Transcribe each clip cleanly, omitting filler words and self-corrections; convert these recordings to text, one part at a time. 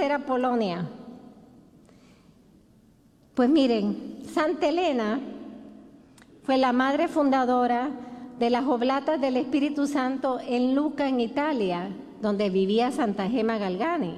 era Polonia. Pues miren, Santa Elena fue la madre fundadora de las Oblatas del Espíritu Santo en Lucca, en Italia, donde vivía Santa Gema Galgani.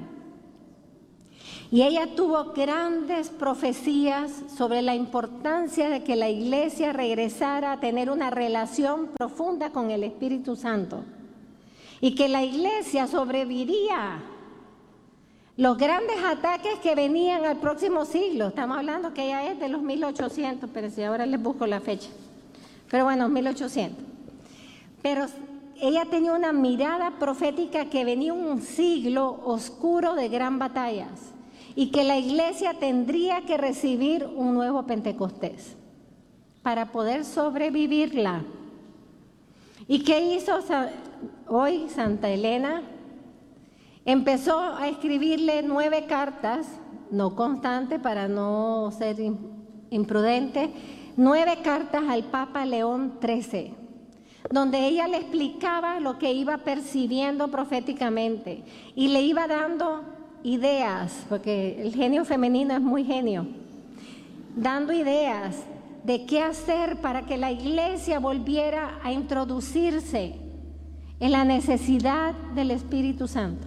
Y ella tuvo grandes profecías sobre la importancia de que la iglesia regresara a tener una relación profunda con el Espíritu Santo y que la iglesia sobreviviría los grandes ataques que venían al próximo siglo. Estamos hablando que ella es de los 1800, pero si ahora les busco la fecha. Pero bueno, 1800. Pero ella tenía una mirada profética que venía un siglo oscuro de gran batallas y que la iglesia tendría que recibir un nuevo Pentecostés para poder sobrevivirla. ¿Y qué hizo hoy Santa Elena? Empezó a escribirle 9 cartas, no constantes para no ser imprudente, 9 cartas al Papa León XIII, donde ella le explicaba lo que iba percibiendo proféticamente y le iba dando ideas, porque el genio femenino es muy genio, dando ideas de qué hacer para que la iglesia volviera a introducirse en la necesidad del Espíritu Santo.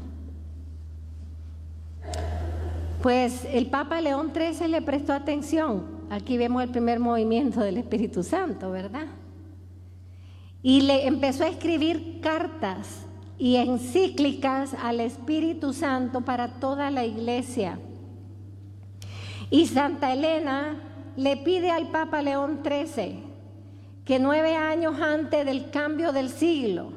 Pues el Papa León XIII le prestó atención. Aquí vemos el primer movimiento del Espíritu Santo, ¿verdad? Y le empezó a escribir cartas y encíclicas al Espíritu Santo para toda la iglesia. Y Santa Elena le pide al Papa León XIII que 9 años antes del cambio del siglo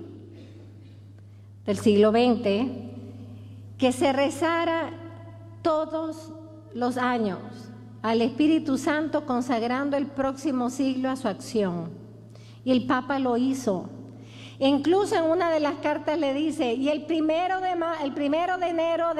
XX, que se rezara todos los años al Espíritu Santo, consagrando el próximo siglo a su acción. Y el Papa lo hizo. Incluso en una de las cartas le dice, y el primero de enero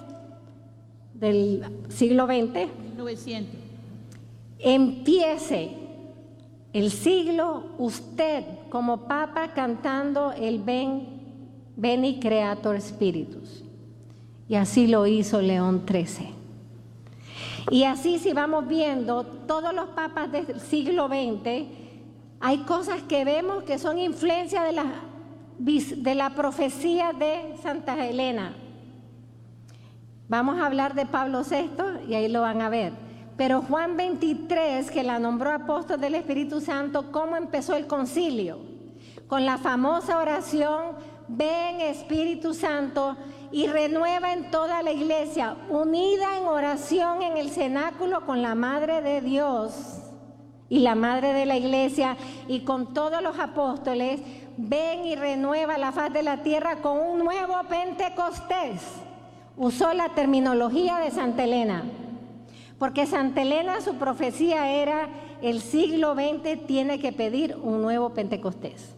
del siglo XX, 1900, empiece el siglo usted como Papa cantando el Veni Creator Spiritus. Y así lo hizo León XIII. Y así, si vamos viendo todos los papas del siglo XX, hay cosas que vemos que son influencia de la profecía de Santa Elena. Vamos a hablar de Pablo VI y ahí lo van a ver. Pero Juan XXIII, que la nombró apóstol del Espíritu Santo, ¿cómo empezó el concilio? Con la famosa oración, ven Espíritu Santo, y renueva en toda la iglesia, unida en oración en el cenáculo con la Madre de Dios y la Madre de la iglesia y con todos los apóstoles, ven y renueva la faz de la tierra con un nuevo Pentecostés. Usó la terminología de Santa Elena, porque Santa Elena, su profecía era, el siglo XX tiene que pedir un nuevo Pentecostés.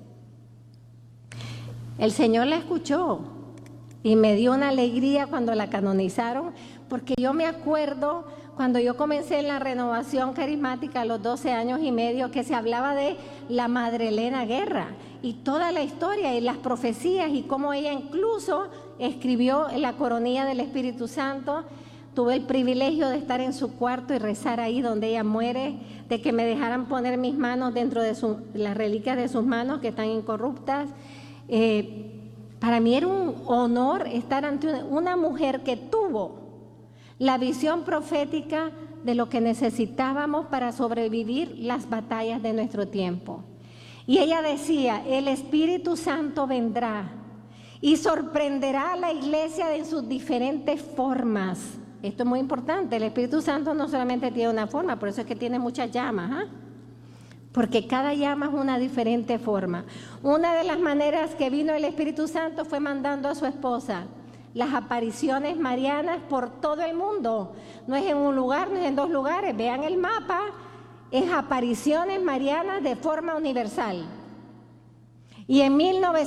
El Señor la escuchó. Y me dio una alegría cuando la canonizaron, porque yo me acuerdo cuando yo comencé en la renovación carismática a los 12 años y medio, que se hablaba de la Madre Elena Guerra y toda la historia y las profecías y cómo ella incluso escribió la coronilla del Espíritu Santo. Tuve el privilegio de estar en su cuarto y rezar ahí donde ella muere, de que me dejaran poner mis manos dentro de las reliquias de sus manos que están incorruptas. Para mí era un honor estar ante una mujer que tuvo la visión profética de lo que necesitábamos para sobrevivir las batallas de nuestro tiempo. Y ella decía, el Espíritu Santo vendrá y sorprenderá a la iglesia en sus diferentes formas. Esto es muy importante, el Espíritu Santo no solamente tiene una forma, por eso es que tiene muchas llamas, porque cada llama es una diferente forma. Una de las maneras que vino el Espíritu Santo fue mandando a su esposa. Las apariciones marianas por todo el mundo. No es en un lugar, no es en 2 lugares. Vean el mapa. Es apariciones marianas de forma universal. Y en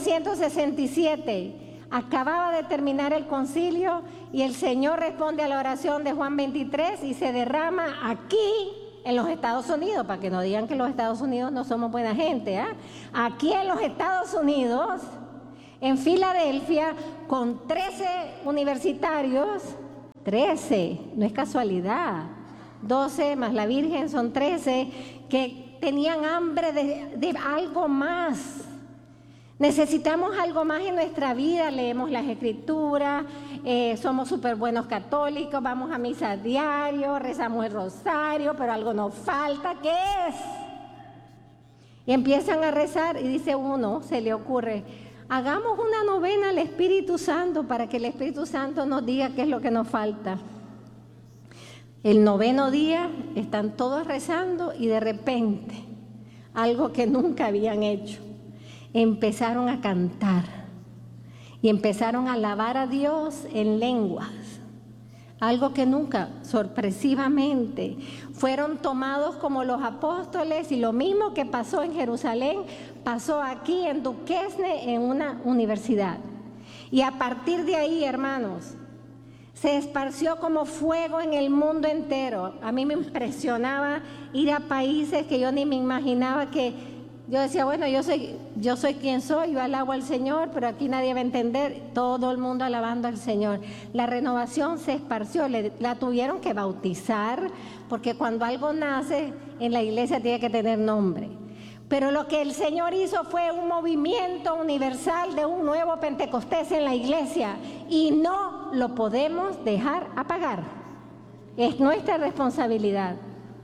1967 acababa de terminar el concilio y el Señor responde a la oración de Juan 23 y se derrama aquí en los Estados Unidos, para que no digan que los Estados Unidos no somos buena gente, Aquí en los Estados Unidos, en Filadelfia, con 13 universitarios, 13, no es casualidad. 12 más la Virgen son 13 que tenían hambre de algo más. Necesitamos algo más en nuestra vida. Leemos las Escrituras, somos súper buenos católicos, vamos a misa diario, rezamos el rosario, pero algo nos falta. ¿Qué es? Y empiezan a rezar y dice uno, se le ocurre, hagamos una novena al Espíritu Santo para que el Espíritu Santo nos diga qué es lo que nos falta. El 9º día están todos rezando y de repente, algo que nunca habían hecho, empezaron a cantar y empezaron a alabar a Dios en lenguas. Algo que nunca, sorpresivamente, fueron tomados como los apóstoles, y lo mismo que pasó en Jerusalén, pasó aquí en Duquesne, en una universidad. Y a partir de ahí, hermanos, se esparció como fuego en el mundo entero. A mí me impresionaba ir a países que yo ni me imaginaba que... Yo decía, bueno, yo soy quien soy, yo alabo al Señor, pero aquí nadie va a entender, todo el mundo alabando al Señor. La renovación se esparció, la tuvieron que bautizar, porque cuando algo nace en la iglesia tiene que tener nombre. Pero lo que el Señor hizo fue un movimiento universal de un nuevo Pentecostés en la iglesia, y no lo podemos dejar apagar. Es nuestra responsabilidad.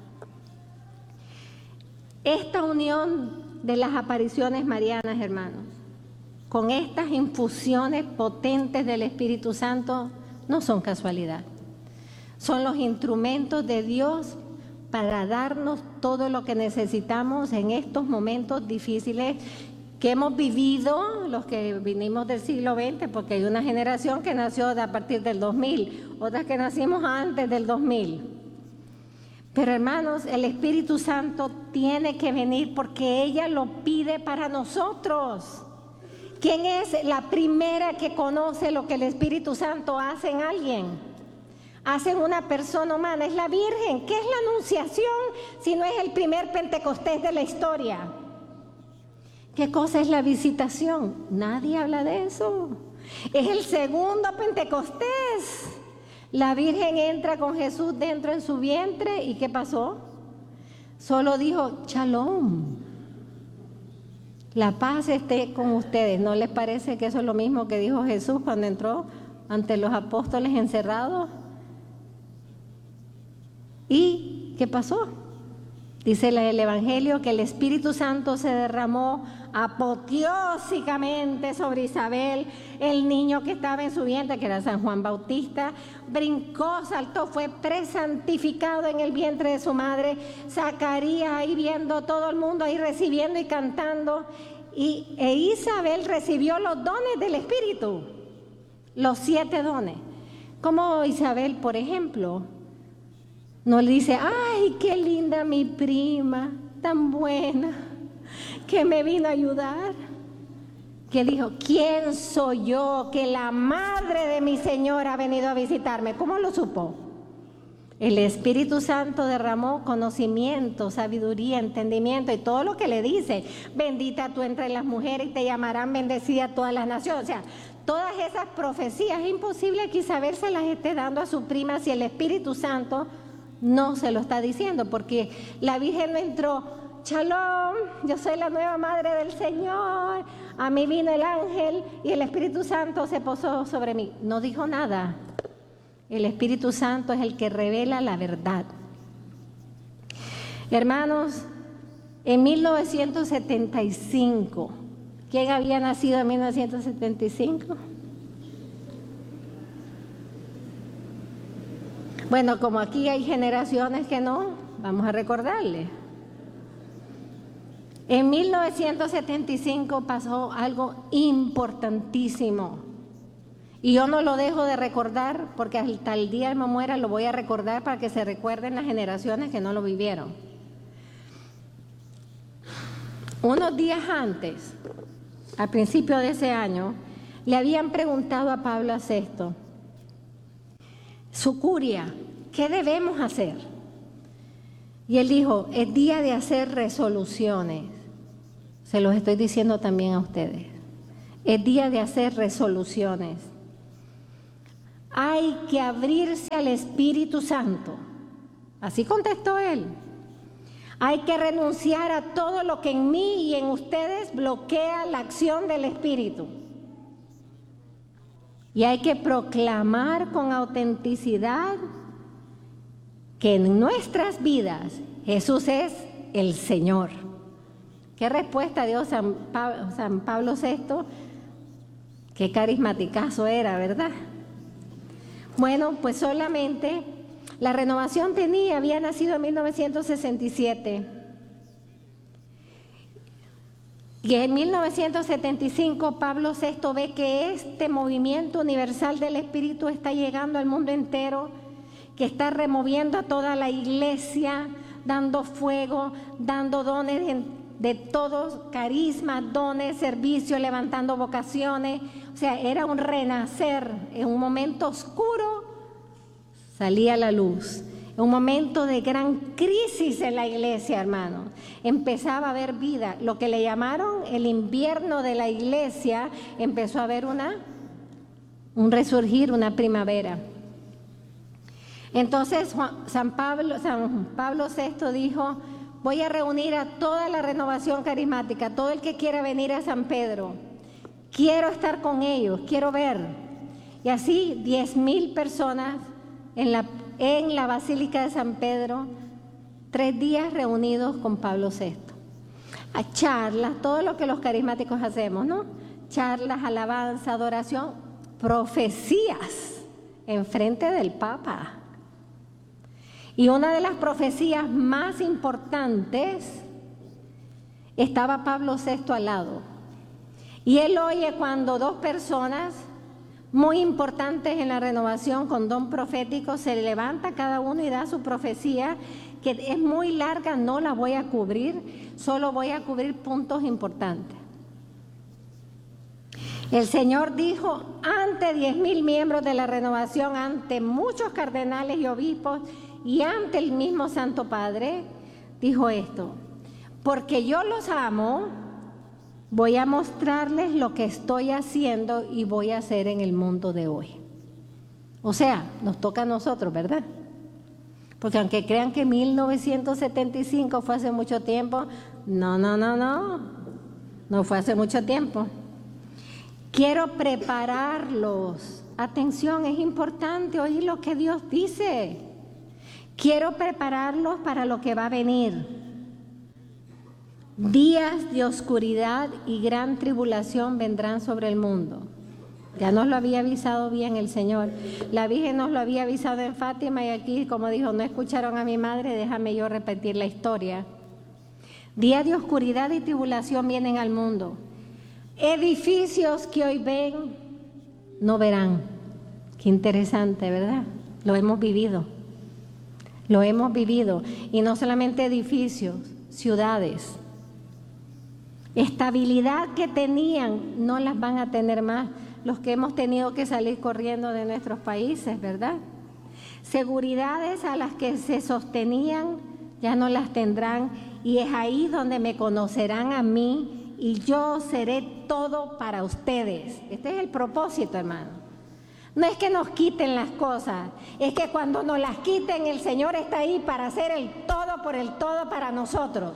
Esta unión de las apariciones marianas, hermanos, con estas infusiones potentes del Espíritu Santo, no son casualidad. Son los instrumentos de Dios para darnos todo lo que necesitamos en estos momentos difíciles que hemos vivido, los que vinimos del siglo XX, porque hay una generación que nació a partir del 2000, otras que nacimos antes del 2000. Pero hermanos, el Espíritu Santo tiene que venir porque ella lo pide para nosotros. ¿Quién es la primera que conoce lo que el Espíritu Santo hace en alguien? Hace en una persona humana, es la Virgen. ¿Qué es la Anunciación si no es el primer Pentecostés de la historia? ¿Qué cosa es la visitación? Nadie habla de eso. Es el segundo Pentecostés. La Virgen entra con Jesús dentro en su vientre, ¿y qué pasó? Solo dijo, Shalom, la paz esté con ustedes. ¿No les parece que eso es lo mismo que dijo Jesús cuando entró ante los apóstoles encerrados? ¿Y qué pasó? Dice el Evangelio que el Espíritu Santo se derramó apoteósicamente sobre Isabel. El niño que estaba en su vientre, que era San Juan Bautista, brincó, saltó, fue presantificado en el vientre de su madre. Zacarías ahí viendo, todo el mundo ahí recibiendo y cantando. E Isabel recibió los dones del Espíritu, los 7 dones. Como Isabel, por ejemplo, no le dice, ay, qué linda mi prima, tan buena, que me vino a ayudar. Que dijo, ¿quién soy yo que la madre de mi Señor ha venido a visitarme? ¿Cómo lo supo? El Espíritu Santo derramó conocimiento, sabiduría, entendimiento y todo lo que le dice. Bendita tú entre las mujeres y te llamarán bendecida todas las naciones. O sea, todas esas profecías, es imposible que Isabel se las esté dando a su prima si el Espíritu Santo no se lo está diciendo, porque la Virgen no entró, Shalom, yo soy la nueva madre del Señor, a mí vino el ángel y el Espíritu Santo se posó sobre mí. No dijo nada. El Espíritu Santo es el que revela la verdad. Hermanos, en 1975, ¿quién había nacido en 1975? Bueno, como aquí hay generaciones que no, vamos a recordarle. En 1975 pasó algo importantísimo. Y yo no lo dejo de recordar porque hasta el día que me muera lo voy a recordar para que se recuerden las generaciones que no lo vivieron. Unos días antes, al principio de ese año, le habían preguntado a Pablo VI, su curia, ¿qué debemos hacer? Y él dijo, es día de hacer resoluciones. Se los estoy diciendo también a ustedes. Es día de hacer resoluciones. Hay que abrirse al Espíritu Santo. Así contestó él. Hay que renunciar a todo lo que en mí y en ustedes bloquea la acción del Espíritu. Y hay que proclamar con autenticidad que en nuestras vidas Jesús es el Señor. ¿Qué respuesta dio San Pablo VI? Qué carismaticazo era, ¿verdad? Bueno, pues solamente la renovación había nacido en 1967. Y en 1975 Pablo VI ve que este movimiento universal del Espíritu está llegando al mundo entero, que está removiendo a toda la iglesia, dando fuego, dando dones de todos, carismas, dones, servicios, levantando vocaciones. O sea, era un renacer. En un momento oscuro salía la luz. En un momento de gran crisis en la iglesia, hermanos, empezaba a haber vida. Lo que le llamaron el invierno de la iglesia, empezó a haber un resurgir, una primavera. Entonces San Pablo VI dijo: voy a reunir a toda la renovación carismática, todo el que quiera venir a San Pedro. Quiero estar con ellos, quiero ver. Y así 10,000 personas en la Basílica de San Pedro, 3 días reunidos con Pablo VI. A charlas, todo lo que los carismáticos hacemos, ¿no? Charlas, alabanza, adoración, profecías en frente del Papa. Y una de las profecías más importantes, estaba Pablo VI al lado. Y él oye cuando 2 personas muy importantes en la renovación con don profético se levanta cada uno y da su profecía, que es muy larga, no la voy a cubrir, solo voy a cubrir puntos importantes. El Señor dijo ante 10,000 miembros de la renovación, ante muchos cardenales y obispos y ante el mismo Santo Padre, dijo esto: porque yo los amo, voy a mostrarles lo que estoy haciendo y voy a hacer en el mundo de hoy. O sea, nos toca a nosotros, ¿verdad? Porque aunque crean que 1975 fue hace mucho tiempo, no fue hace mucho tiempo. Quiero prepararlos. Atención, es importante oír lo que Dios dice. Quiero prepararlos para lo que va a venir. Días de oscuridad y gran tribulación vendrán sobre el mundo. Ya nos lo había avisado bien el Señor. La Virgen nos lo había avisado en Fátima y aquí, como dijo, no escucharon a mi madre, déjame yo repetir la historia. Días de oscuridad y tribulación vienen al mundo. Edificios que hoy ven, no verán. Qué interesante, ¿verdad? Lo hemos vivido. Lo hemos vivido. Y no solamente edificios, ciudades. Estabilidad que tenían, no las van a tener más los que hemos tenido que salir corriendo de nuestros países, ¿verdad? Seguridades a las que se sostenían, ya no las tendrán. Y es ahí donde me conocerán a mí y yo seré todo para ustedes. Este es el propósito, hermano. No es que nos quiten las cosas, es que cuando nos las quiten, el Señor está ahí para hacer el todo por el todo para nosotros.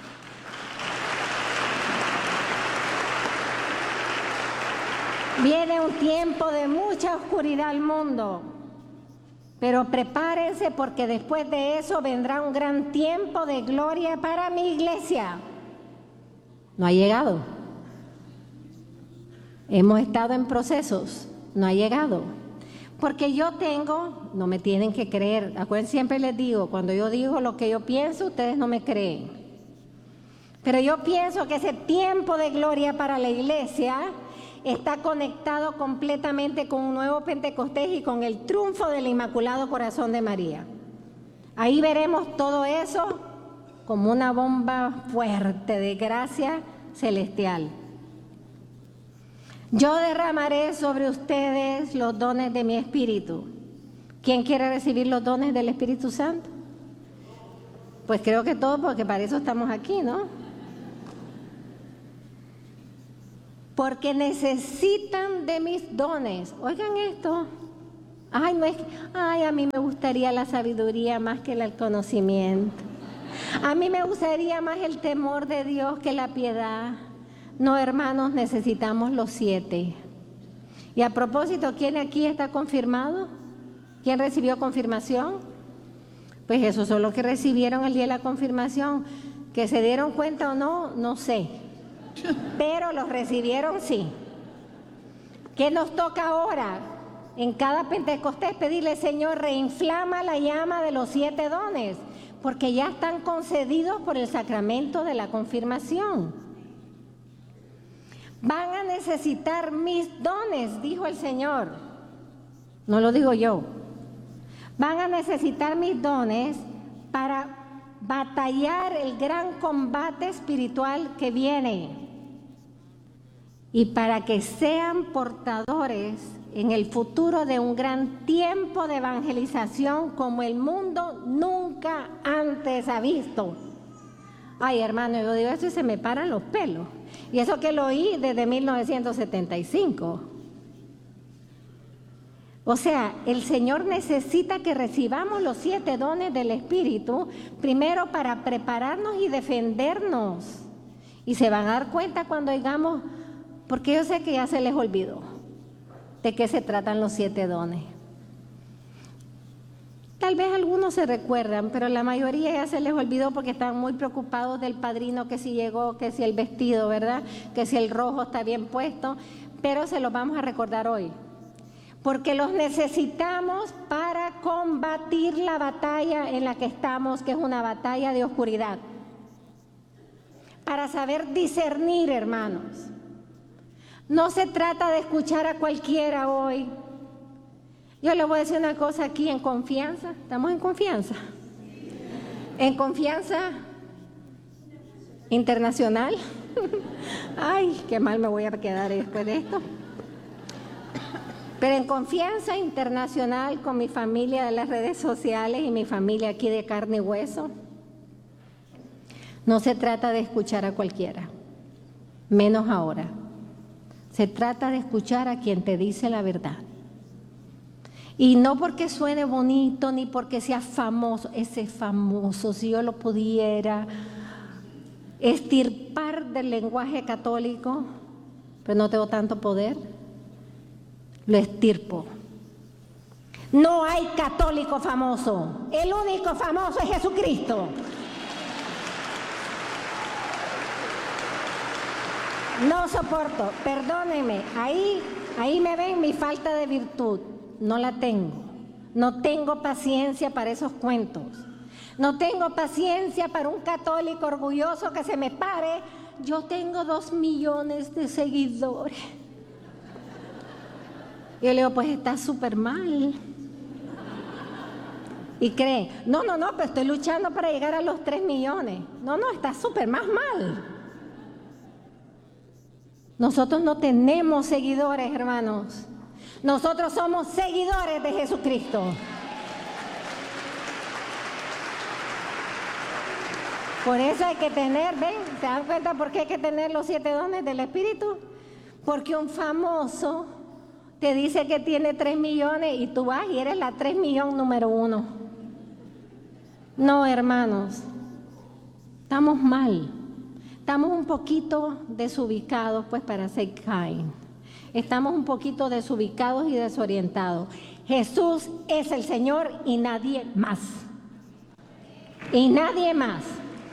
Viene un tiempo de mucha oscuridad al mundo, pero prepárense porque después de eso vendrá un gran tiempo de gloria para mi iglesia. No ha llegado. Hemos estado en procesos, no ha llegado. Porque yo tengo, no me tienen que creer. Acuérdense, siempre les digo, cuando yo digo lo que yo pienso, ustedes no me creen. Pero yo pienso que ese tiempo de gloria para la iglesia está conectado completamente con un nuevo Pentecostés y con el triunfo del Inmaculado Corazón de María. Ahí veremos todo eso como una bomba fuerte de gracia celestial. Yo derramaré sobre ustedes los dones de mi Espíritu. ¿Quién quiere recibir los dones del Espíritu Santo? Pues creo que todos, porque para eso estamos aquí, ¿no? Porque necesitan de mis dones. Oigan esto, Ay, no es, ay, a mí me gustaría la sabiduría más que el conocimiento. A mí me gustaría más el temor de Dios que la piedad. No, hermanos, necesitamos los 7. Y a propósito, ¿quién aquí está confirmado? ¿Quién recibió confirmación? Pues esos son los que recibieron el día de la confirmación. Que se dieron cuenta o no, no sé. Pero los recibieron, sí. ¿Qué nos toca ahora? En cada Pentecostés pedirle, Señor, reinflama la llama de los 7 dones, porque ya están concedidos por el sacramento de la confirmación. Van a necesitar mis dones, dijo el Señor. No lo digo yo. Van a necesitar mis dones para batallar el gran combate espiritual que viene y para que sean portadores en el futuro de un gran tiempo de evangelización como el mundo nunca antes ha visto. Ay, hermano, yo digo eso y se me paran los pelos. Y eso que lo oí desde 1975. O sea, el Señor necesita que recibamos los 7 dones del Espíritu, primero para prepararnos y defendernos. Y se van a dar cuenta cuando digamos, porque yo sé que ya se les olvidó de qué se tratan los 7 dones. Tal vez algunos se recuerdan, pero la mayoría ya se les olvidó porque están muy preocupados del padrino, que si llegó, que si el vestido, ¿verdad? Que si el rojo está bien puesto, pero se los vamos a recordar hoy. Porque los necesitamos para combatir la batalla en la que estamos, que es una batalla de oscuridad. Para saber discernir, hermanos. No se trata de escuchar a cualquiera hoy. Yo les voy a decir una cosa aquí en confianza. ¿Estamos en confianza? En confianza internacional. Ay, qué mal me voy a quedar después de esto. Pero en confianza internacional con mi familia de las redes sociales y mi familia aquí de carne y hueso. No se trata de escuchar a cualquiera, menos ahora. Se trata de escuchar a quien te dice la verdad. Y no porque suene bonito ni porque sea famoso, ese famoso, si yo lo pudiera extirpar del lenguaje católico, pero no tengo tanto poder, lo extirpo. No hay católico famoso, el único famoso es Jesucristo. No soporto, perdónenme, ahí me ven mi falta de virtud. No la tengo. No tengo paciencia para esos cuentos. No tengo paciencia para un católico orgulloso que se me pare. Yo tengo 2 millones de seguidores. Y yo le digo, pues está súper mal. Y cree, no, pero estoy luchando para llegar a los 3 millones. No, está súper más mal. Nosotros no tenemos seguidores, hermanos. Nosotros somos seguidores de Jesucristo. Por eso hay que tener, ¿ven? ¿Se dan cuenta por qué hay que tener los 7 dones del Espíritu? Porque un famoso te dice que tiene 3 millones y tú vas y eres la 3 millón número 1. No, hermanos, estamos mal. Estamos un poquito desubicados, pues, para ser kind. Estamos un poquito desubicados y desorientados. Jesús es el Señor y nadie más. Y nadie más.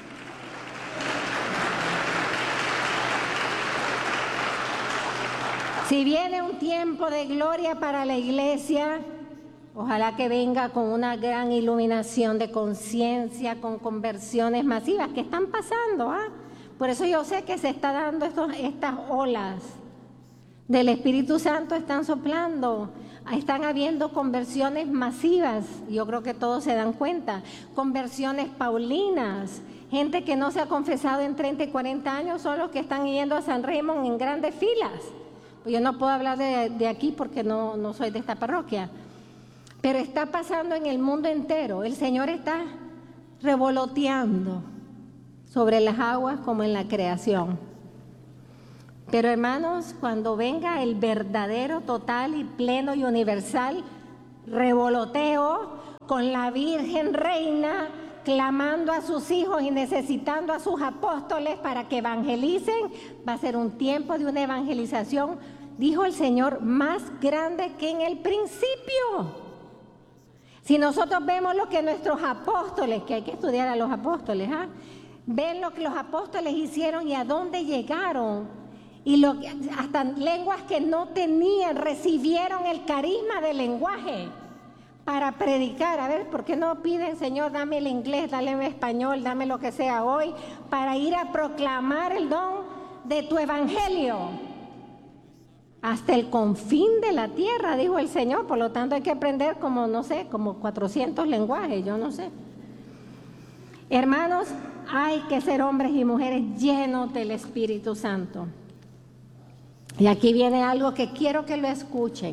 Si viene un tiempo de gloria para la iglesia, ojalá que venga con una gran iluminación de conciencia, con conversiones masivas que están pasando, ¿ah? Por eso yo sé que se está dando estas olas del Espíritu Santo, están soplando, están habiendo conversiones masivas, yo creo que todos se dan cuenta, conversiones paulinas, gente que no se ha confesado en 30 y 40 años son los que están yendo a San Raymond en grandes filas. Pues yo no puedo hablar de aquí porque no soy de esta parroquia, pero está pasando en el mundo entero. El Señor está revoloteando sobre las aguas como en la creación. Pero hermanos, cuando venga el verdadero, total y pleno y universal revoloteo con la Virgen Reina, clamando a sus hijos y necesitando a sus apóstoles para que evangelicen. Va a ser un tiempo de una evangelización, dijo el Señor, más grande que en el principio. Si nosotros vemos lo que nuestros apóstoles, que hay que estudiar a los apóstoles, ven lo que los apóstoles hicieron y a dónde llegaron, y hasta lenguas que no tenían, recibieron el carisma del lenguaje para predicar. A ver, ¿por qué no piden, Señor, dame el inglés, dame el español, dame lo que sea hoy, para ir a proclamar el don de tu evangelio hasta el confín de la tierra, dijo el Señor? Por lo tanto hay que aprender como, no sé, como 400 lenguajes, yo no sé. Hermanos, hay que ser hombres y mujeres llenos del Espíritu Santo. Y aquí viene algo que quiero que lo escuchen.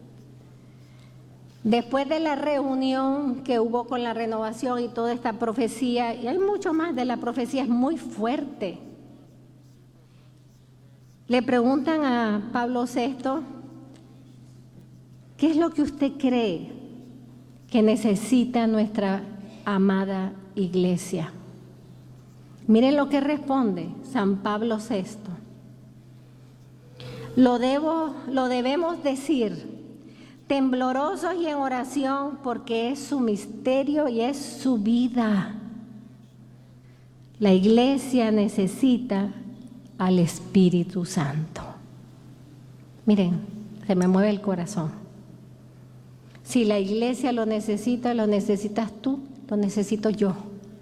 Después de la reunión que hubo con la renovación y toda esta profecía, y hay mucho más de la profecía, es muy fuerte. Le preguntan a Pablo VI, ¿qué es lo que usted cree que necesita nuestra amada iglesia? Miren lo que responde San Pablo VI. Lo debemos decir temblorosos y en oración, porque es su misterio y es su vida. La iglesia necesita al Espíritu Santo. Miren, se me mueve el corazón. Si la iglesia lo necesitas tú, lo necesito yo.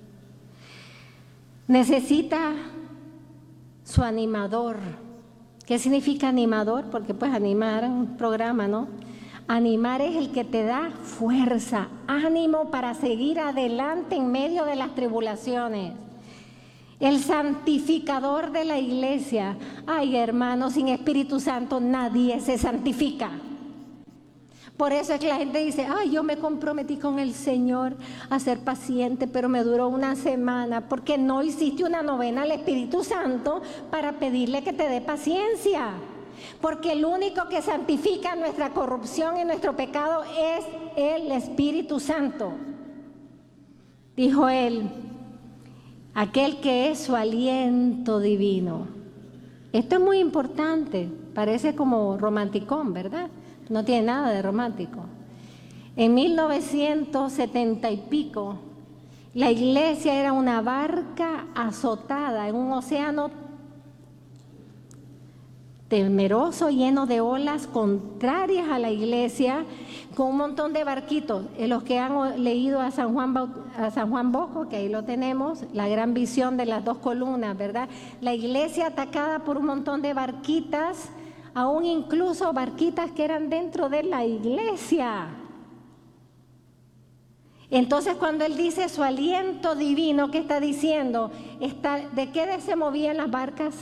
Necesita su animador. ¿Qué significa animador? Porque pues animar un programa, ¿no? Animar es el que te da fuerza, ánimo para seguir adelante en medio de las tribulaciones. El santificador de la iglesia. Ay, hermanos, sin Espíritu Santo nadie se santifica. Por eso es que la gente dice, ay, yo me comprometí con el Señor a ser paciente, pero me duró una semana, porque no hiciste una novena al Espíritu Santo para pedirle que te dé paciencia. Porque el único que santifica nuestra corrupción y nuestro pecado es el Espíritu Santo. Dijo él, aquel que es su aliento divino. Esto es muy importante, parece como romanticón, ¿verdad? No tiene nada de romántico. En 1970 y pico, la iglesia era una barca azotada en un océano temeroso, lleno de olas contrarias a la iglesia, con un montón de barquitos. Los que han leído a San Juan Bosco, que ahí lo tenemos, la gran visión de las dos columnas, ¿verdad? La iglesia atacada por un montón de barquitas, aún incluso barquitas que eran dentro de la iglesia. Entonces, cuando él dice su aliento divino, ¿qué está diciendo? ¿De qué se movían las barcas?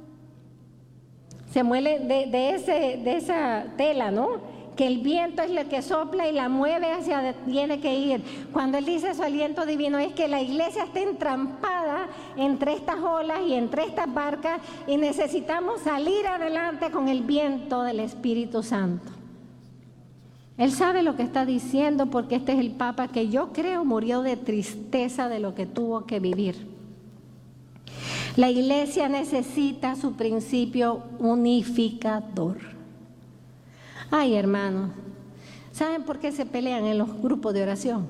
Se mueve de esa tela, ¿no? Que el viento es el que sopla y la mueve hacia donde tiene que ir. Cuando él dice su aliento divino, es que la iglesia está entrampada entre estas olas y entre estas barcas, y necesitamos salir adelante con el viento del Espíritu Santo. Él sabe lo que está diciendo, porque este es el Papa que yo creo murió de tristeza de lo que tuvo que vivir. La iglesia necesita su principio unificador. Ay, hermanos, ¿saben por qué se pelean en los grupos de oración?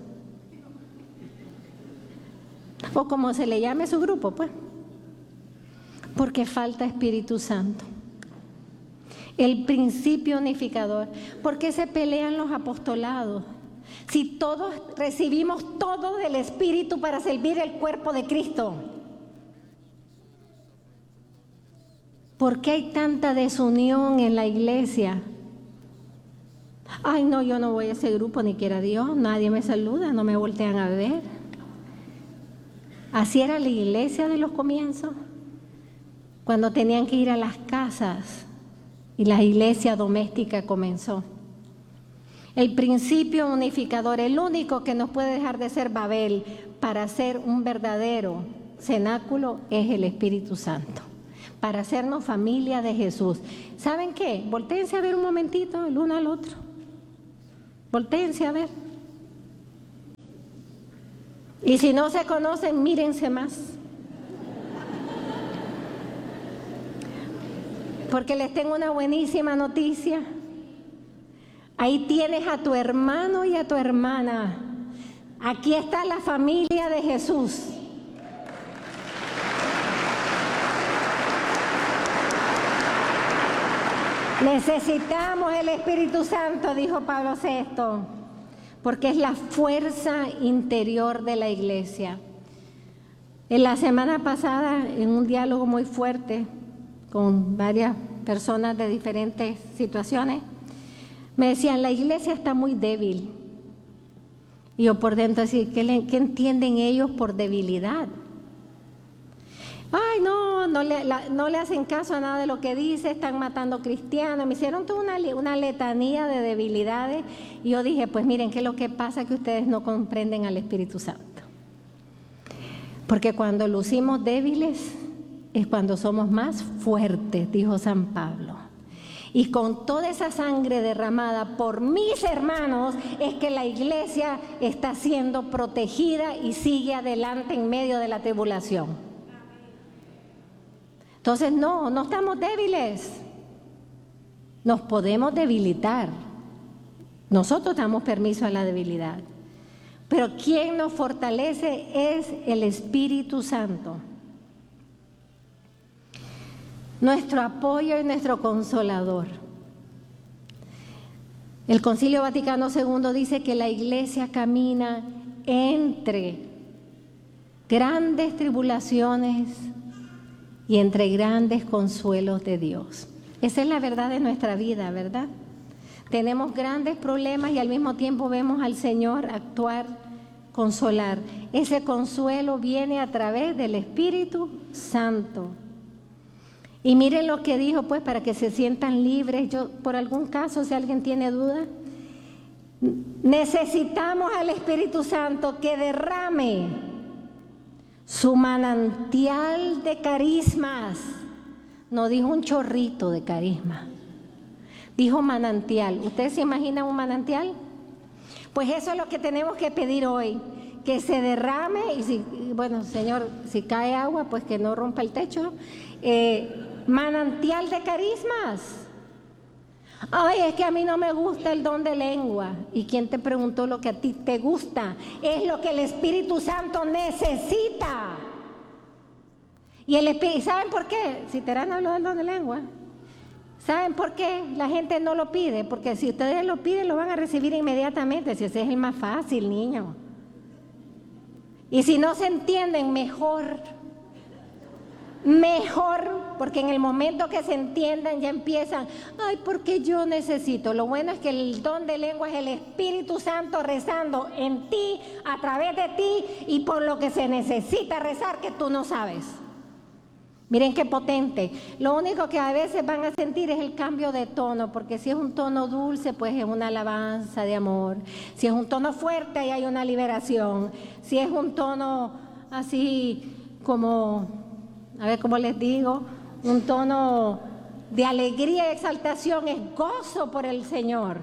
O como se le llame su grupo, pues. Porque falta Espíritu Santo. El principio unificador. ¿Por qué se pelean los apostolados? Si todos recibimos todo del Espíritu para servir el cuerpo de Cristo. ¿Por qué hay tanta desunión en la iglesia? Ay, no, yo no voy a ese grupo, ni quiera Dios, nadie me saluda, no me voltean a ver. Así era la iglesia de los comienzos, cuando tenían que ir a las casas y la iglesia doméstica comenzó. El principio unificador, el único que nos puede dejar de ser Babel para ser un verdadero cenáculo, es el Espíritu Santo. Para hacernos familia de Jesús. ¿Saben qué? Voltéense a ver un momentito el uno al otro. Voltéense a ver. Y si no se conocen, mírense más. Porque les tengo una buenísima noticia. Ahí tienes a tu hermano y a tu hermana. Aquí está la familia de Jesús. Necesitamos el Espíritu Santo, dijo Pablo VI, porque es la fuerza interior de la iglesia. En la semana pasada, en un diálogo muy fuerte con varias personas de diferentes situaciones, me decían, la iglesia está muy débil. Y yo por dentro decía, ¿qué entienden ellos por debilidad? Ay, no le hacen caso a nada de lo que dice, están matando cristianos. Me hicieron toda una letanía de debilidades. Y yo dije, pues miren, ¿qué es lo que pasa? Que ustedes no comprenden al Espíritu Santo. Porque cuando lucimos débiles es cuando somos más fuertes, dijo San Pablo. Y con toda esa sangre derramada por mis hermanos es que la iglesia está siendo protegida y sigue adelante en medio de la tribulación. Entonces no estamos débiles. Nos podemos debilitar. Nosotros damos permiso a la debilidad. Pero quien nos fortalece es el Espíritu Santo. Nuestro apoyo y nuestro consolador. El Concilio Vaticano II dice que la iglesia camina entre grandes tribulaciones y entre grandes consuelos de Dios. Esa es la verdad de nuestra vida, ¿verdad? Tenemos grandes problemas y al mismo tiempo vemos al Señor actuar, consolar. Ese consuelo viene a través del Espíritu Santo. Y miren lo que dijo, pues, para que se sientan libres. Yo, por algún caso, si alguien tiene duda, necesitamos al Espíritu Santo que derrame su manantial de carismas. No dijo un chorrito de carisma, dijo manantial. ¿Ustedes se imaginan un manantial? Pues eso es lo que tenemos que pedir hoy, que se derrame. Y bueno, Señor, si cae agua, pues que no rompa el techo. Manantial de carismas. Ay, es que a mí no me gusta el don de lengua. ¿Y quién te preguntó lo que a ti te gusta? Es lo que el Espíritu Santo necesita. Y ¿saben por qué? Si Terán habló del don de lengua. ¿Saben por qué la gente no lo pide? Porque si ustedes lo piden, lo van a recibir inmediatamente. Si ese es el más fácil, niño. Y si no se entienden, mejor, porque en el momento que se entiendan ya empiezan, ay, porque yo necesito. Lo bueno es que el don de lengua es el Espíritu Santo rezando en ti, a través de ti y por lo que se necesita rezar que tú no sabes. Miren qué potente. Lo único que a veces van a sentir es el cambio de tono, porque si es un tono dulce, pues es una alabanza de amor. Si es un tono fuerte, ahí hay una liberación. Si es un tono así como, a ver cómo les digo, un tono de alegría y exaltación, es gozo por el Señor.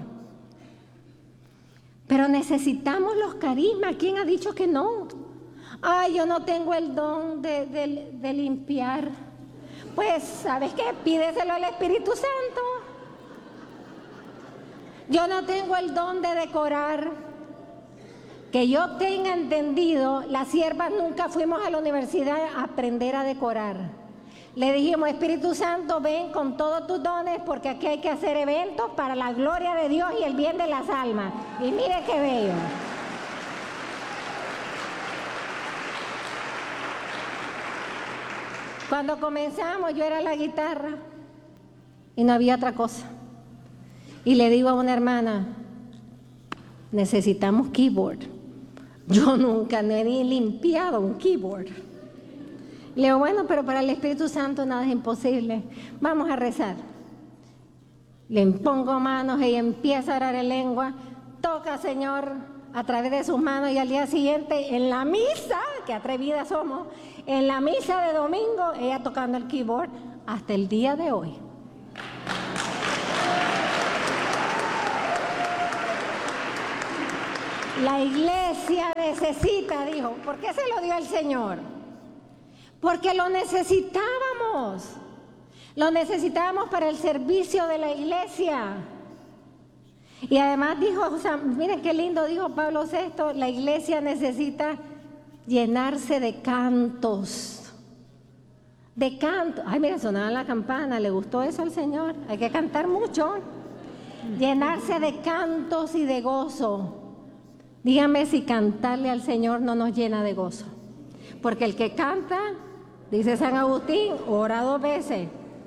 Pero necesitamos los carismas. ¿Quién ha dicho que no? Ay, yo no tengo el don de limpiar. Pues, ¿sabes qué? Pídeselo al Espíritu Santo. Yo no tengo el don de decorar. Que yo tenga entendido, las siervas nunca fuimos a la universidad a aprender a decorar. Le dijimos, Espíritu Santo, ven con todos tus dones, porque aquí hay que hacer eventos para la gloria de Dios y el bien de las almas. Y mire qué bello. Cuando comenzamos, yo era la guitarra y no había otra cosa. Y le digo a una hermana, necesitamos keyboard. Yo nunca he ni limpiado un keyboard. Le digo, bueno, pero para el Espíritu Santo nada es imposible. Vamos a rezar. Le impongo manos, ella empieza a orar en lengua. Toca, Señor, a través de sus manos, y al día siguiente en la misa, que atrevidas somos, en la misa de domingo, ella tocando el keyboard hasta el día de hoy. La iglesia necesita, dijo. ¿Por qué se lo dio el Señor? Porque lo necesitábamos. Lo necesitábamos para el servicio de la iglesia. Y además dijo, miren qué lindo dijo Pablo VI, la iglesia necesita llenarse de cantos. De cantos. Ay, mira, sonaba la campana, ¿le gustó eso al Señor? Hay que cantar mucho. Llenarse de cantos y de gozo. Dígame si cantarle al Señor no nos llena de gozo. Porque el que canta, dice San Agustín, ora 2 veces.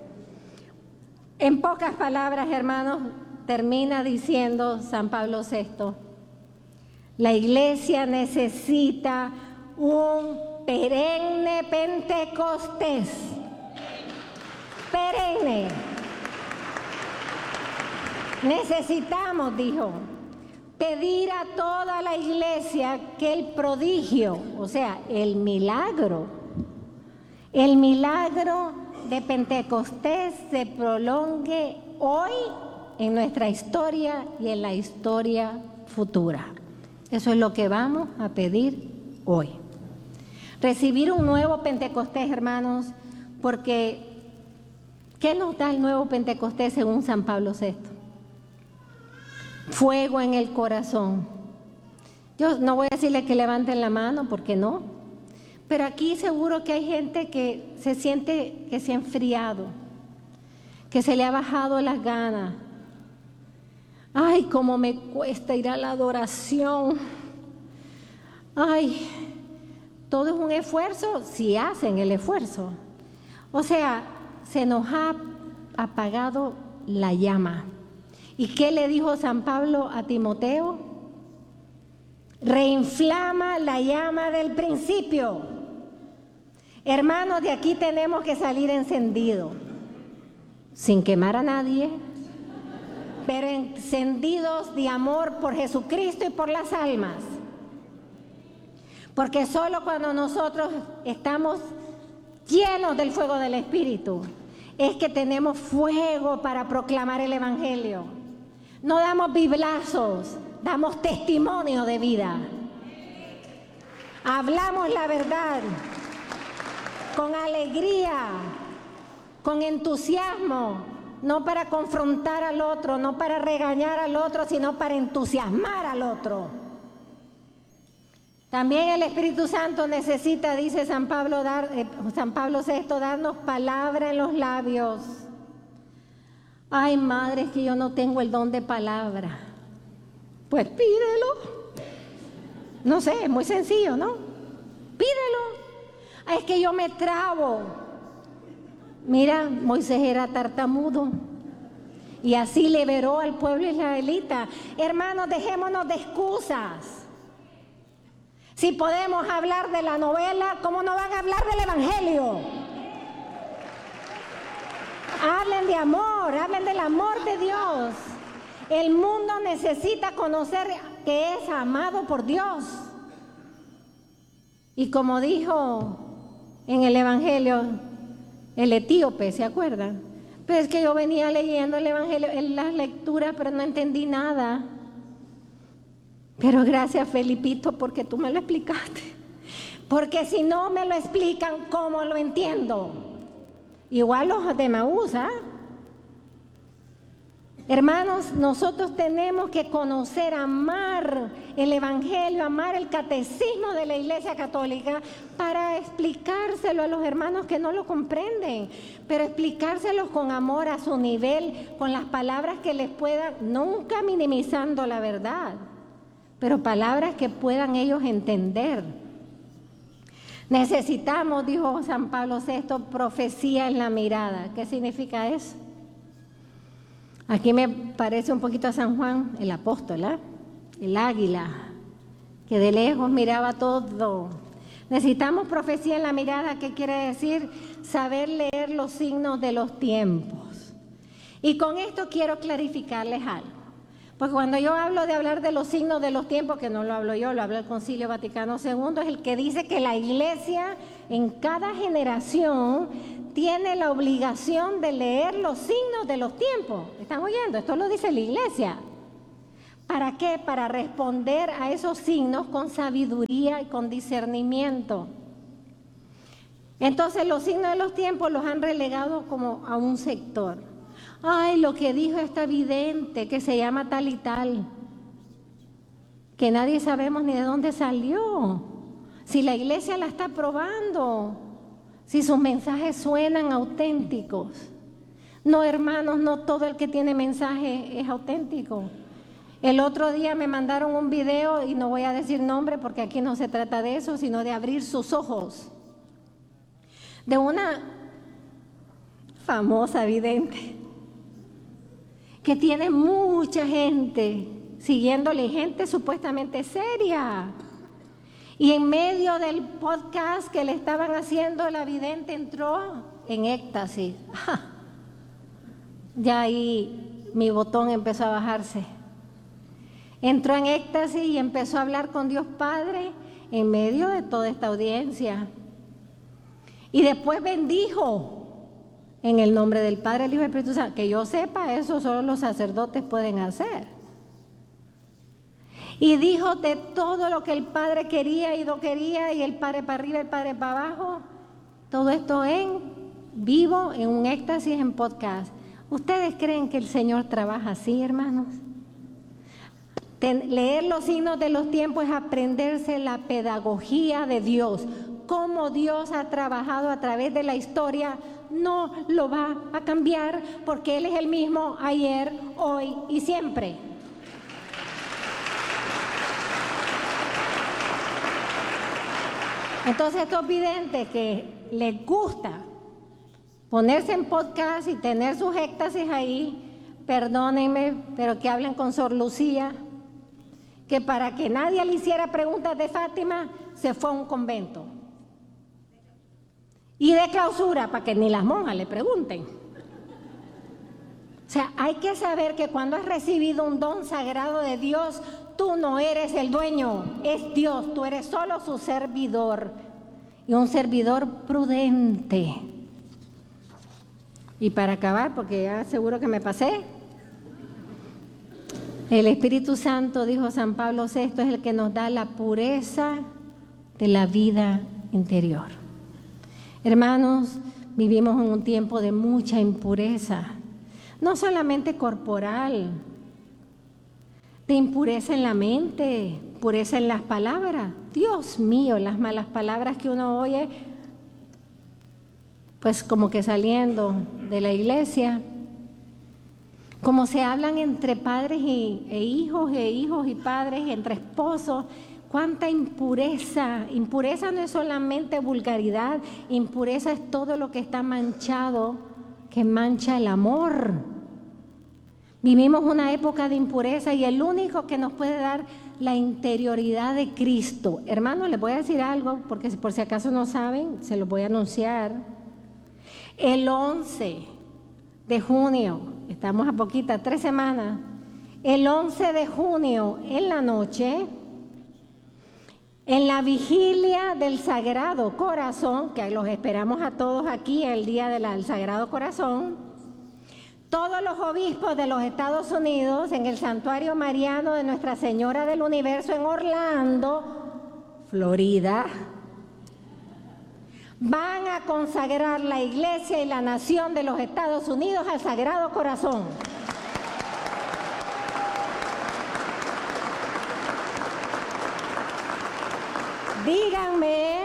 En pocas palabras, hermanos, termina diciendo San Pablo VI, la iglesia necesita un perenne Pentecostés. Perenne. Necesitamos, dijo, pedir a toda la iglesia que el prodigio, o sea, el milagro de Pentecostés se prolongue hoy en nuestra historia y en la historia futura. Eso es lo que vamos a pedir hoy. Recibir un nuevo Pentecostés, hermanos, porque ¿qué nos da el nuevo Pentecostés según San Pablo VI? Fuego en el corazón. Yo no voy a decirle que levanten la mano, porque no. Pero aquí seguro que hay gente que se siente que se ha enfriado, que se le ha bajado las ganas. Ay, cómo me cuesta ir a la adoración. Ay, todo es un esfuerzo, si hacen el esfuerzo. O sea, se nos ha apagado la llama. ¿Y qué le dijo San Pablo a Timoteo? Reinflama la llama del principio. Hermanos, de aquí tenemos que salir encendidos, sin quemar a nadie, pero encendidos de amor por Jesucristo y por las almas. Porque solo cuando nosotros estamos llenos del fuego del Espíritu, es que tenemos fuego para proclamar el Evangelio. No damos biblazos, damos testimonio de vida. Hablamos la verdad con alegría, con entusiasmo, no para confrontar al otro, no para regañar al otro, sino para entusiasmar al otro. También el Espíritu Santo necesita, dice San Pablo VI, darnos palabra en los labios. Ay, madre, es que yo no tengo el don de palabra. Pues pídelo. No sé, es muy sencillo, ¿no? Pídelo. Ay, es que yo me trabo. Mira, Moisés era tartamudo y así liberó al pueblo israelita. Hermanos, dejémonos de excusas. Si podemos hablar de la novela, ¿cómo no van a hablar del Evangelio? Hablen de amor, hablen del amor de Dios. El mundo necesita conocer que es amado por Dios. Y como dijo en el Evangelio el etíope, ¿se acuerdan? Pero es que yo venía leyendo el Evangelio en las lecturas, pero no entendí nada. Pero gracias, Felipito, porque tú me lo explicaste. Porque si no me lo explican, ¿cómo lo entiendo? Igual los de Maús, ¿ah? Hermanos, nosotros tenemos que conocer, amar el Evangelio, amar el catecismo de la Iglesia Católica para explicárselo a los hermanos que no lo comprenden, pero explicárselos con amor a su nivel, con las palabras que les puedan, nunca minimizando la verdad, pero palabras que puedan ellos entender. Necesitamos, dijo San Pablo VI, profecía en la mirada. ¿Qué significa eso? Aquí me parece un poquito a San Juan, el apóstol, ¿eh? El águila, que de lejos miraba todo. Necesitamos profecía en la mirada, ¿qué quiere decir? Saber leer los signos de los tiempos. Y con esto quiero clarificarles algo. Porque cuando yo hablo de hablar de los signos de los tiempos, que no lo hablo yo, lo habla el Concilio Vaticano II, es el que dice que la Iglesia en cada generación tiene la obligación de leer los signos de los tiempos. ¿Están oyendo? Esto lo dice la Iglesia. ¿Para qué? Para responder a esos signos con sabiduría y con discernimiento. Entonces los signos de los tiempos los han relegado como a un sector. Ay, lo que dijo esta vidente que se llama tal y tal, que nadie sabemos ni de dónde salió, si la iglesia la está probando, si sus mensajes suenan auténticos. No, hermanos, no todo el que tiene mensaje es auténtico. El otro día me mandaron un video, y no voy a decir nombre porque aquí no se trata de eso, sino de abrir sus ojos, de una famosa vidente que tiene mucha gente siguiéndole, gente supuestamente seria. Y en medio del podcast que le estaban haciendo, la vidente entró en éxtasis. Ya ahí mi botón empezó a bajarse. Entró en éxtasis y empezó a hablar con Dios Padre en medio de toda esta audiencia. Y después bendijo en el nombre del Padre, el Hijo y el Espíritu Santo. Que yo sepa, eso solo los sacerdotes pueden hacer. Y dijo de todo lo que el Padre quería y no quería, y el Padre para arriba, el Padre para abajo. Todo esto en vivo, en un éxtasis, en podcast. ¿Ustedes creen que el Señor trabaja así, hermanos? Leer los signos de los tiempos es aprenderse la pedagogía de Dios. Cómo Dios ha trabajado a través de la historia, no lo va a cambiar, porque Él es el mismo ayer, hoy y siempre. Entonces, estos videntes que les gusta ponerse en podcast y tener sus éxtasis ahí, perdónenme, pero que hablen con Sor Lucía, que para que nadie le hiciera preguntas de Fátima, se fue a un convento. Y de clausura, para que ni las monjas le pregunten. O sea, hay que saber que cuando has recibido un don sagrado de Dios, tú no eres el dueño, es Dios, tú eres solo su servidor. Y un servidor prudente. Y para acabar, porque ya seguro que me pasé, el Espíritu Santo, dijo San Pablo VI, es el que nos da la pureza de la vida interior. Hermanos, vivimos en un tiempo de mucha impureza, no solamente corporal, de impureza en la mente, pureza en las palabras. Dios mío, las malas palabras que uno oye, pues como que saliendo de la iglesia, como se hablan entre padres e hijos y padres, entre esposos. Cuánta impureza. Impureza no es solamente vulgaridad, impureza es todo lo que está manchado, que mancha el amor. Vivimos una época de impureza y el único que nos puede dar la interioridad de Cristo. Hermanos, les voy a decir algo, porque por si acaso no saben, se los voy a anunciar. El 11 de junio, estamos a poquita, 3 semanas, el 11 de junio en la noche, en la vigilia del Sagrado Corazón, que los esperamos a todos aquí el día del Sagrado Corazón, todos los obispos de los Estados Unidos en el Santuario Mariano de Nuestra Señora del Universo en Orlando, Florida, van a consagrar la iglesia y la nación de los Estados Unidos al Sagrado Corazón. Díganme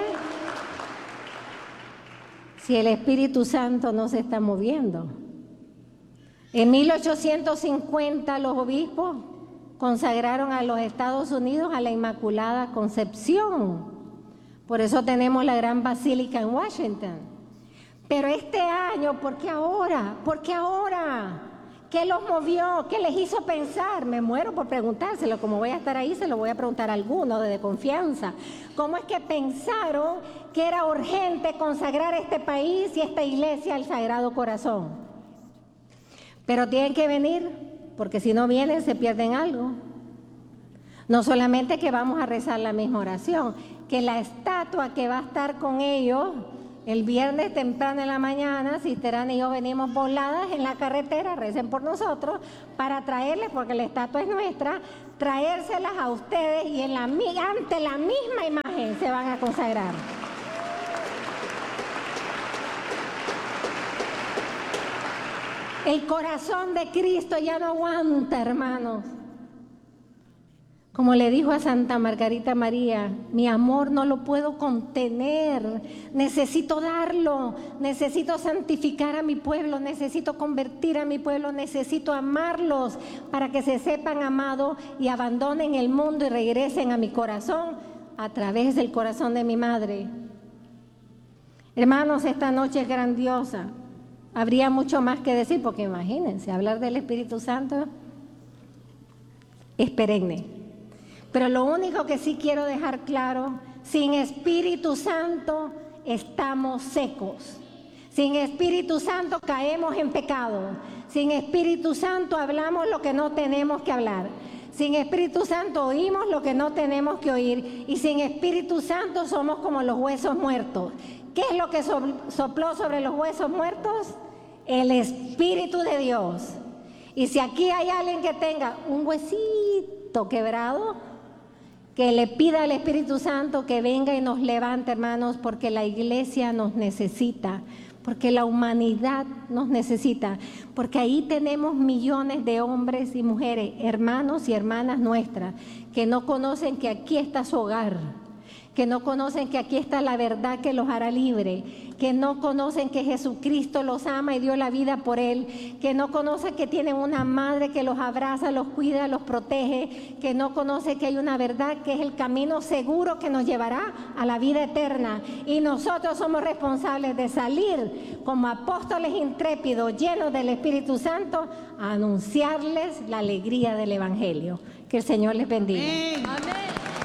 si el Espíritu Santo no se está moviendo. En 1850 los obispos consagraron a los Estados Unidos a la Inmaculada Concepción. Por eso tenemos la gran basílica en Washington. Pero este año, ¿por qué ahora? ¿Por qué ahora? ¿Qué los movió? ¿Qué les hizo pensar? Me muero por preguntárselo. Como voy a estar ahí, se lo voy a preguntar a alguno de confianza. ¿Cómo es que pensaron que era urgente consagrar este país y esta iglesia al Sagrado Corazón? Pero tienen que venir, porque si no vienen se pierden algo. No solamente que vamos a rezar la misma oración, que la estatua que va a estar con ellos El viernes temprano en la mañana, Cisterana y yo venimos voladas en la carretera, recen por nosotros, para traerles, porque la estatua es nuestra, traérselas a ustedes y ante la misma imagen se van a consagrar. El corazón de Cristo ya no aguanta, hermanos. Como le dijo a Santa Margarita María, mi amor no lo puedo contener, necesito darlo, necesito santificar a mi pueblo, necesito convertir a mi pueblo, necesito amarlos para que se sepan amados y abandonen el mundo y regresen a mi corazón a través del corazón de mi madre. Hermanos, esta noche es grandiosa. Habría mucho más que decir, porque imagínense, hablar del Espíritu Santo es perenne. Pero lo único que sí quiero dejar claro, sin Espíritu Santo estamos secos. Sin Espíritu Santo caemos en pecado. Sin Espíritu Santo hablamos lo que no tenemos que hablar. Sin Espíritu Santo oímos lo que no tenemos que oír. Y sin Espíritu Santo somos como los huesos muertos. ¿Qué es lo que sopló sobre los huesos muertos? El Espíritu de Dios. Y si aquí hay alguien que tenga un huesito quebrado, que le pida al Espíritu Santo que venga y nos levante, hermanos, porque la iglesia nos necesita, porque la humanidad nos necesita, porque ahí tenemos millones de hombres y mujeres, hermanos y hermanas nuestras, que no conocen que aquí está su hogar, que no conocen que aquí está la verdad que los hará libre, que no conocen que Jesucristo los ama y dio la vida por él, que no conocen que tienen una madre que los abraza, los cuida, los protege, que no conocen que hay una verdad que es el camino seguro que nos llevará a la vida eterna. Y nosotros somos responsables de salir como apóstoles intrépidos, llenos del Espíritu Santo, a anunciarles la alegría del Evangelio. Que el Señor les bendiga. Amén. Amén.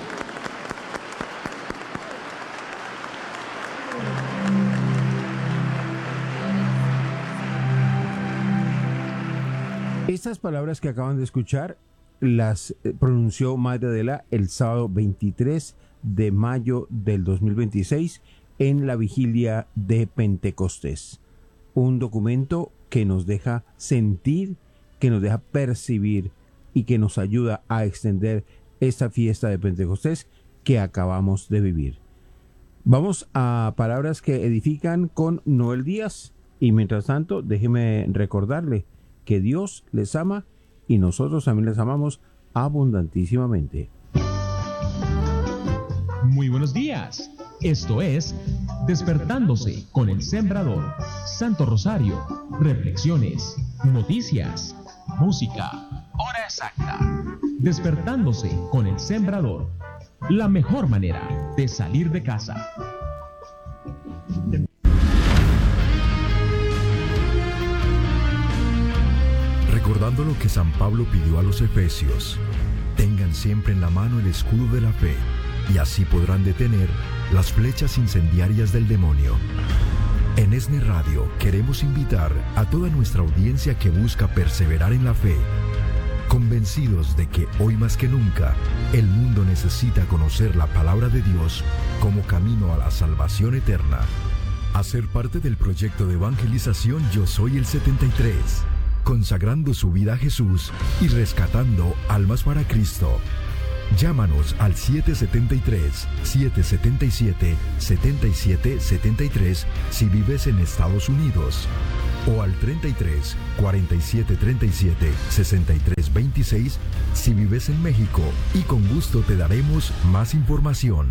Estas palabras que acaban de escuchar las pronunció Madre Adela el sábado 23 de mayo del 2026 en la vigilia de Pentecostés. Un documento que nos deja sentir, que nos deja percibir y que nos ayuda a extender esta fiesta de Pentecostés que acabamos de vivir. Vamos a palabras que edifican con Noel Díaz y mientras tanto déjeme recordarle que Dios les ama y nosotros también les amamos abundantísimamente. Muy buenos días. Esto es Despertándose con el Sembrador. Santo Rosario, reflexiones, noticias, música, hora exacta. Despertándose con el Sembrador. La mejor manera de salir de casa. Recordando lo que San Pablo pidió a los efesios, tengan siempre en la mano el escudo de la fe, y así podrán detener las flechas incendiarias del demonio. En ESNE Radio queremos invitar a toda nuestra audiencia que busca perseverar en la fe, convencidos de que hoy más que nunca el mundo necesita conocer la palabra de Dios como camino a la salvación eterna. A ser parte del proyecto de evangelización Yo Soy el 73, consagrando su vida a Jesús y rescatando almas para Cristo. Llámanos al 773-777-7773 si vives en Estados Unidos o al 33 47 37 63 26 si vives en México y con gusto te daremos más información.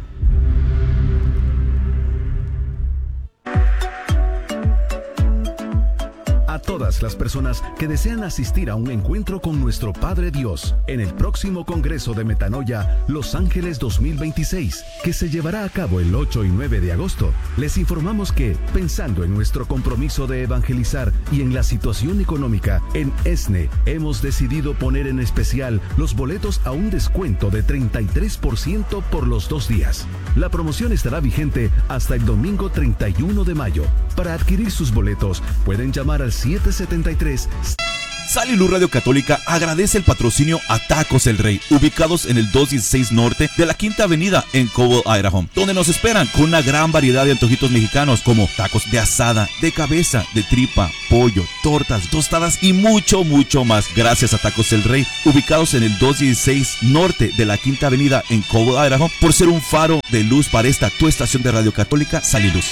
A todas las personas que desean asistir a un encuentro con nuestro Padre Dios en el próximo Congreso de Metanoia Los Ángeles 2026, que se llevará a cabo el 8 y 9 de agosto, les informamos que, pensando en nuestro compromiso de evangelizar y en la situación económica, en ESNE hemos decidido poner en especial los boletos a un descuento de 33% por los 2 días. La promoción estará vigente hasta el domingo 31 de mayo. Para adquirir sus boletos, pueden llamar al 773 Sal y Luz Radio Católica agradece el patrocinio a Tacos El Rey, ubicados en el 216 Norte de la Quinta Avenida en Cobble, Idaho, donde nos esperan con una gran variedad de antojitos mexicanos como tacos de asada, de cabeza, de tripa, pollo, tortas, tostadas y mucho, mucho más. Gracias a Tacos El Rey, ubicados en el 216 Norte de la Quinta Avenida en Cobble, Idaho, por ser un faro de luz para esta tu estación de Radio Católica, Sal y Luz.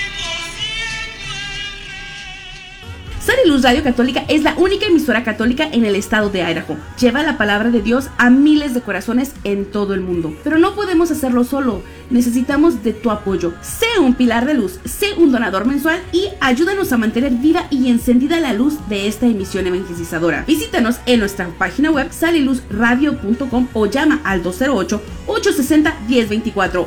Sal y Luz Radio Católica es la única emisora católica en el estado de Idaho. Lleva la palabra de Dios a miles de corazones en todo el mundo. Pero no podemos hacerlo solo. Necesitamos de tu apoyo. Sé un pilar de luz, sé un donador mensual y ayúdanos a mantener viva y encendida la luz de esta emisión evangelizadora. Visítanos en nuestra página web saliluzradio.com o llama al 208-860-1024.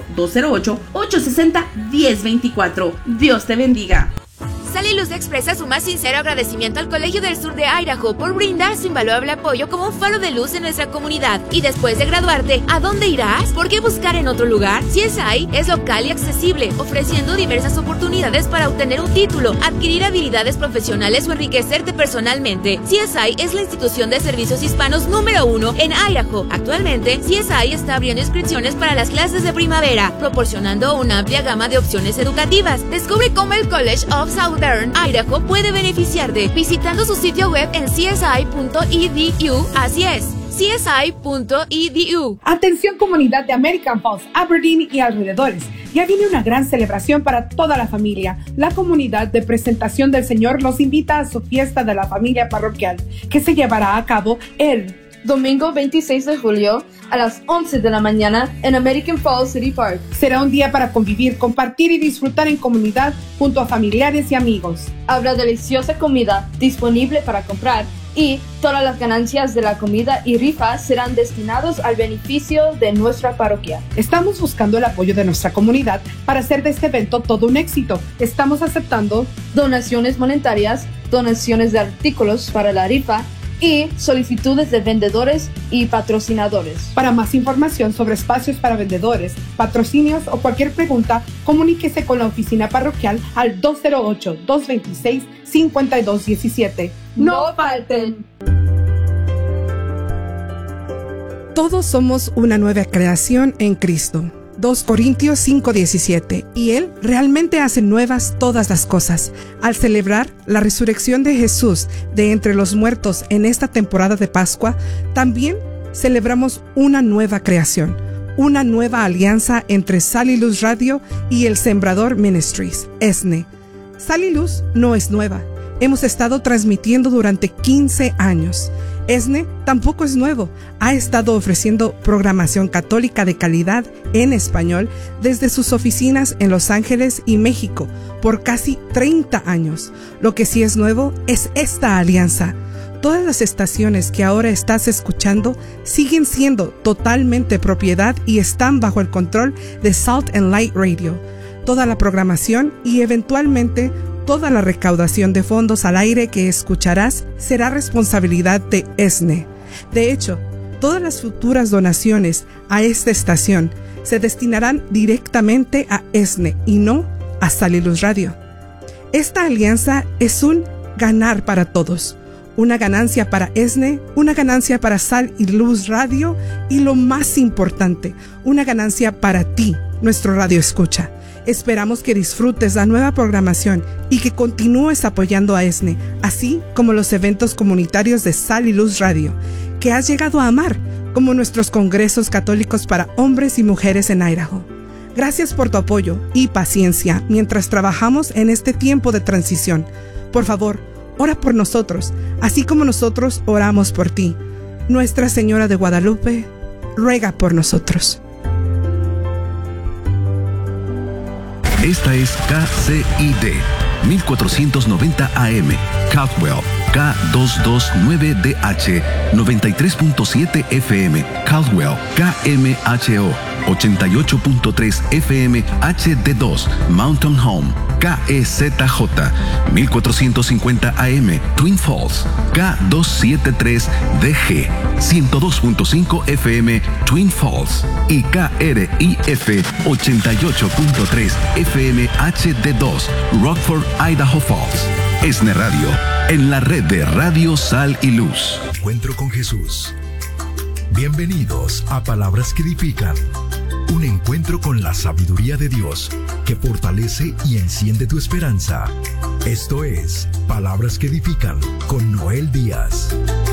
208-860-1024. Dios te bendiga. Sal y Luz expresa su más sincero agradecimiento al Colegio del Sur de Idaho por brindar su invaluable apoyo como un faro de luz en nuestra comunidad. Y después de graduarte, ¿a dónde irás? ¿Por qué buscar en otro lugar? CSI es local y accesible, ofreciendo diversas oportunidades para obtener un título, adquirir habilidades profesionales o enriquecerte personalmente. CSI es la institución de servicios hispanos número 1 en Idaho. Actualmente, CSI está abriendo inscripciones para las clases de primavera, proporcionando una amplia gama de opciones educativas. Descubre cómo el College of Southern Idaho puede beneficiarte visitando su sitio web en csi.edu. Así es, csi.edu. Atención comunidad de American Falls, Aberdeen y alrededores. Ya viene una gran celebración para toda la familia. La comunidad de Presentación del Señor los invita a su fiesta de la familia parroquial, que se llevará a cabo el domingo 26 de julio a las 11 de la mañana en American Falls City Park. Será un día para convivir, compartir y disfrutar en comunidad junto a familiares y amigos. Habrá deliciosa comida disponible para comprar y todas las ganancias de la comida y rifa serán destinados al beneficio de nuestra parroquia. Estamos buscando el apoyo de nuestra comunidad para hacer de este evento todo un éxito. Estamos aceptando donaciones monetarias, donaciones de artículos para la rifa y solicitudes de vendedores y patrocinadores. Para más información sobre espacios para vendedores, patrocinios o cualquier pregunta, comuníquese con la oficina parroquial al 208-226-5217. ¡No falten! Todos somos una nueva creación en Cristo. 2 Corintios 5:17, y Él realmente hace nuevas todas las cosas. Al celebrar la resurrección de Jesús de entre los muertos en esta temporada de Pascua, también celebramos una nueva creación, una nueva alianza entre Sal y Luz Radio y el Sembrador Ministries, ESNE. Sal y Luz no es nueva. Hemos estado transmitiendo durante 15 años. ESNE tampoco es nuevo. Ha estado ofreciendo programación católica de calidad en español desde sus oficinas en Los Ángeles y México por casi 30 años. Lo que sí es nuevo es esta alianza. Todas las estaciones que ahora estás escuchando siguen siendo totalmente propiedad y están bajo el control de Salt and Light Radio. Toda la programación y eventualmente toda la recaudación de fondos al aire que escucharás será responsabilidad de ESNE. De hecho, todas las futuras donaciones a esta estación se destinarán directamente a ESNE y no a Sal y Luz Radio. Esta alianza es un ganar para todos. Una ganancia para ESNE, una ganancia para Sal y Luz Radio y lo más importante, una ganancia para ti, nuestro radio escucha. Esperamos que disfrutes la nueva programación y que continúes apoyando a ESNE, así como los eventos comunitarios de Sal y Luz Radio, que has llegado a amar, como nuestros congresos católicos para hombres y mujeres en Idaho. Gracias por tu apoyo y paciencia mientras trabajamos en este tiempo de transición. Por favor, ora por nosotros, así como nosotros oramos por ti. Nuestra Señora de Guadalupe, ruega por nosotros. Esta es KCID 1490 AM, Caldwell, K229DH, 93.7 FM, Caldwell, KMHO, 88.3 FM, HD2, Mountain Home, KEZJ, 1450 AM, Twin Falls, K273DG, 102.5 FM, Twin Falls y KRIF 88.3 FM HD2, Rockford, Idaho Falls. ESNE Radio, en la red de Radio Sal y Luz. Encuentro con Jesús. Bienvenidos a Palabras que Edifican. Un encuentro con la sabiduría de Dios que fortalece y enciende tu esperanza. Esto es Palabras que Edifican con Noel Díaz.